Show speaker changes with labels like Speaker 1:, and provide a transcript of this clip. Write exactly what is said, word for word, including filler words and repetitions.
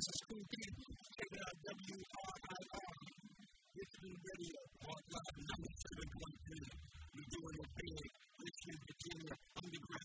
Speaker 1: This is Cool Beat, W R I R, Richmond Radio, on Live ninety-seven point three.